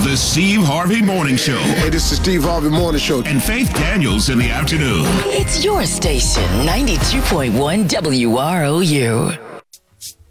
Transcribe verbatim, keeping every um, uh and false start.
of the Steve Harvey Morning Show. Hey, this is Steve Harvey Morning Show. And Faith Daniels in the afternoon. It's your station, ninety-two point one W R O U.